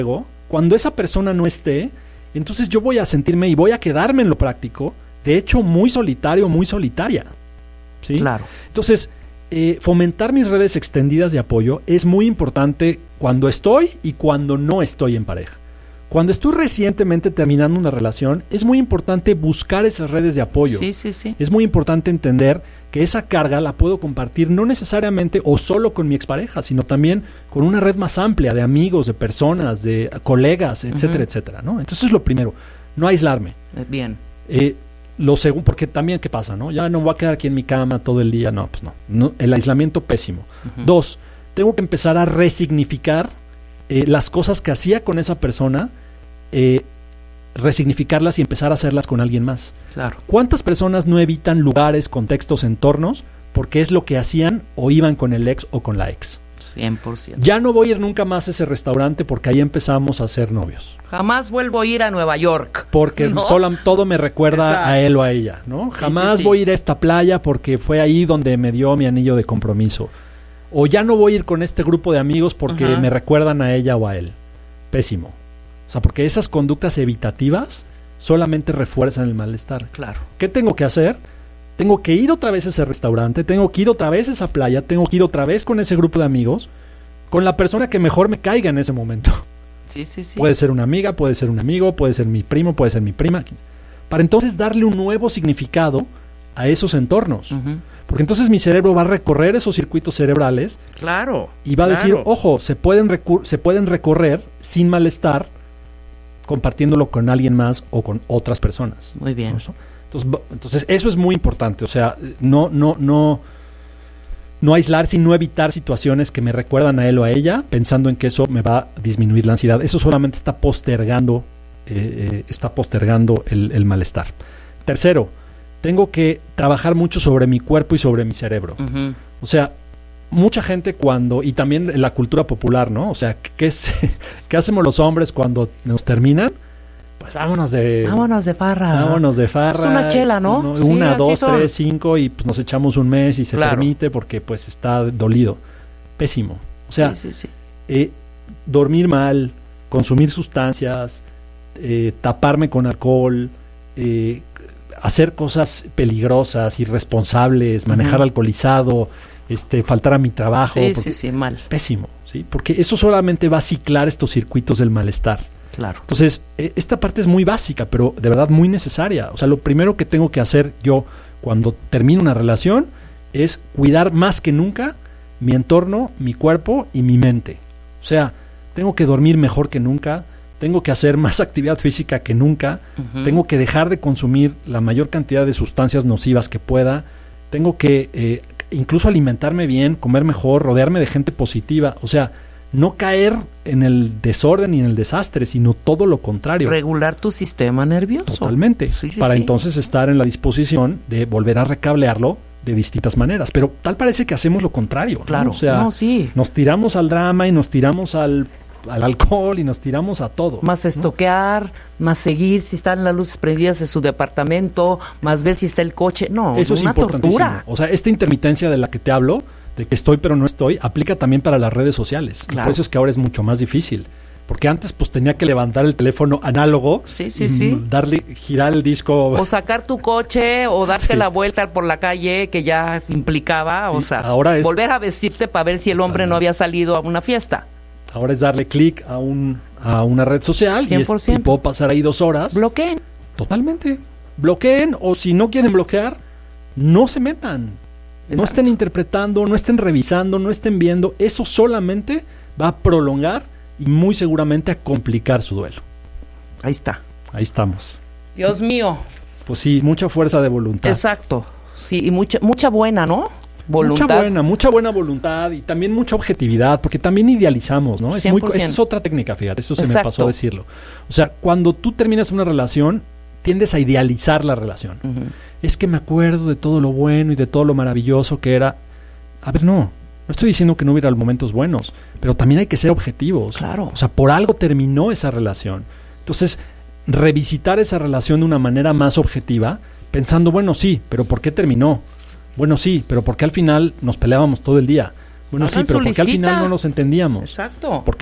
cuando esa persona no esté, entonces yo voy a sentirme y voy a quedarme en lo práctico, de hecho muy solitario, muy solitaria. ¿Sí? Claro. Entonces, fomentar mis redes extendidas de apoyo es muy importante cuando estoy y cuando no estoy en pareja. Cuando estoy recientemente terminando una relación, es muy importante buscar esas redes de apoyo. Sí, sí, sí. Es muy importante entender que esa carga la puedo compartir no necesariamente o solo con mi expareja, sino también con una red más amplia de amigos, de personas, de colegas, etcétera, etcétera, ¿no? Entonces es lo primero, no aislarme. Bien. Lo segundo, porque también, ¿qué pasa, no? Ya no voy a quedar aquí en mi cama todo el día. No, pues no. El aislamiento pésimo. 2, tengo que empezar a resignificar las cosas que hacía con esa persona, resignificarlas y empezar a hacerlas con alguien más. Claro. ¿Cuántas personas no evitan lugares, contextos, entornos porque es lo que hacían o iban con el ex o con la ex? 100%. Ya no voy a ir nunca más a ese restaurante porque ahí empezamos a ser novios. Jamás vuelvo a ir a Nueva York. Porque ¿no? todo me recuerda Exacto. a él o a ella, ¿no? Jamás sí. voy a ir a esta playa porque fue ahí donde me dio mi anillo de compromiso. O ya no voy a ir con este grupo de amigos porque me recuerdan a ella o a él. Pésimo. O sea, porque esas conductas evitativas solamente refuerzan el malestar. Claro. ¿Qué tengo que hacer? Tengo que ir otra vez a ese restaurante, tengo que ir otra vez a esa playa, tengo que ir otra vez con ese grupo de amigos, con la persona que mejor me caiga en ese momento. Sí, sí, sí. Puede ser una amiga, puede ser un amigo, puede ser mi primo, puede ser mi prima. Para entonces darle un nuevo significado a esos entornos. Porque entonces mi cerebro va a recorrer esos circuitos cerebrales. Claro. Y va a decir, ojo, se pueden recorrer sin malestar compartiéndolo con alguien más o con otras personas. Muy bien. Entonces eso es muy importante. O sea, no aislarse y no evitar situaciones que me recuerdan a él o a ella pensando en que eso me va a disminuir la ansiedad. Eso solamente está postergando el malestar. Tercero, tengo que trabajar mucho sobre mi cuerpo y sobre mi cerebro. O sea, mucha gente y también en la cultura popular, ¿no? O sea, ¿qué hacemos los hombres cuando nos terminan? Pues vámonos de farra. Vámonos de farra. Es una chela, ¿no? Una, dos, 3, 5 y pues nos echamos un mes y se permite porque pues está dolido. Pésimo. O sea, dormir mal, consumir sustancias, taparme con alcohol, hacer cosas peligrosas, irresponsables, manejar alcoholizado, faltar a mi trabajo. Sí, mal. Pésimo, ¿sí? Porque eso solamente va a ciclar estos circuitos del malestar. Claro. Entonces, esta parte es muy básica, pero de verdad muy necesaria. O sea, lo primero que tengo que hacer yo cuando termino una relación es cuidar más que nunca mi entorno, mi cuerpo y mi mente. O sea, tengo que dormir mejor que nunca, tengo que hacer más actividad física que nunca, tengo que dejar de consumir la mayor cantidad de sustancias nocivas que pueda, tengo que incluso alimentarme bien, comer mejor, rodearme de gente positiva. O sea, no caer en el desorden y en el desastre, sino todo lo contrario. Regular tu sistema nervioso. Totalmente. Para entonces estar en la disposición de volver a recablearlo de distintas maneras. Pero tal parece que hacemos lo contrario, ¿no? Claro. O sea, nos tiramos al drama y nos tiramos al alcohol y nos tiramos a todo. Más estoquear, más seguir si están las luces prendidas en su departamento, más ver si está el coche. No, eso es una tortura. O sea, esta intermitencia de la que te hablo, de que estoy pero no estoy, aplica también para las redes sociales. Claro. Y por eso es que ahora es mucho más difícil. Porque antes pues tenía que levantar el teléfono análogo, girar el disco. O sacar tu coche o darte la vuelta por la calle que ya implicaba, volver a vestirte para ver si el hombre no había salido a una fiesta. Ahora es darle clic a una red social 100%. y puedo pasar ahí 2 horas. Bloqueen. Totalmente. Bloqueen, o si no quieren bloquear, no se metan. Exacto. No estén interpretando, no estén revisando, no estén viendo. Eso solamente va a prolongar y muy seguramente a complicar su duelo. Ahí está. Ahí estamos. Dios mío. Pues sí, mucha fuerza de voluntad. Exacto. Sí, y mucha buena, ¿no? Voluntad. Mucha buena voluntad y también mucha objetividad, porque también idealizamos, ¿no? Esa es otra técnica, fíjate, eso se me pasó a decirlo. O sea, cuando tú terminas una relación, tiendes a idealizar la relación. Es que me acuerdo de todo lo bueno y de todo lo maravilloso que era. A ver, no estoy diciendo que no hubiera momentos buenos, pero también hay que ser objetivos. Claro. O sea, por algo terminó esa relación. Entonces, revisitar esa relación de una manera más objetiva, pensando, bueno, sí, pero ¿por qué terminó? Bueno, sí, pero ¿por qué al final nos peleábamos todo el día? Bueno, sí, pero ¿por qué al final no nos entendíamos? Exacto. Porque